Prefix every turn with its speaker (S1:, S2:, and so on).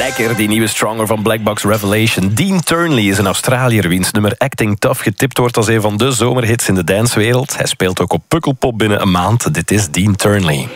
S1: Lekker, die nieuwe Stronger van Black Box Revelation. Dean Turnley is een Australiër wiens nummer Acting Tough getipt wordt als een van de zomerhits in de dancewereld. Hij speelt ook op Pukkelpop binnen een maand. Dit is Dean Turnley.